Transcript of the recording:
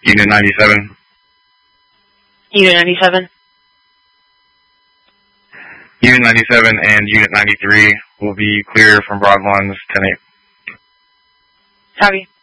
Unit 97. Unit 97. Unit 97 and Unit 93 will be clear from Broadlands 10-8. Copy.